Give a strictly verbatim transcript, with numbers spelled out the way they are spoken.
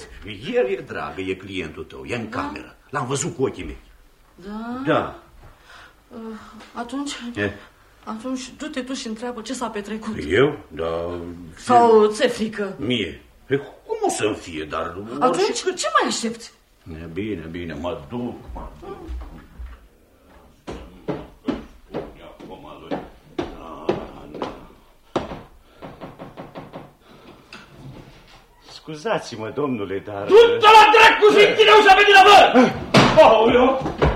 văzut? El e dragă, e clientul tău, e în da. cameră. L-am văzut cu ochii mei. Da? Da. Uh, atunci... E? Atunci du-te tu și întreabă ce s-a petrecut. Eu? Da... Sau ți-e frică? Mie? E, cum o să-mi fie, dar... Atunci orice... ce mai aștepți? E, bine, bine, mă duc, mă duc. Scuzați-mă, domnule, dar... Du-te la dracu, zi, tine ușa pe din avă! Aoleu!